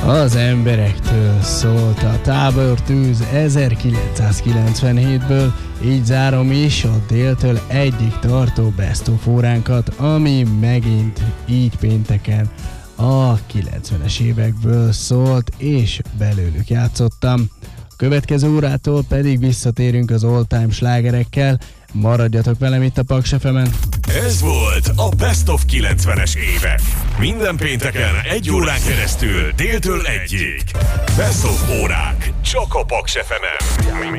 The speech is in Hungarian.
Az emberektől szólt a tábortűz 1997-ből, így zárom is a déltől egyik tartó Best of óránkat, ami megint így pénteken a 90-es évekből szólt, és belőlük játszottam. A következő órától pedig visszatérünk az all-time slágerekkel, maradjatok velem itt a Paks FM-en. Ez volt a Best of 90-es évek. Minden pénteken 1 órán keresztül, déltől 1-ig. Best of órák, csak a Paks FM-en.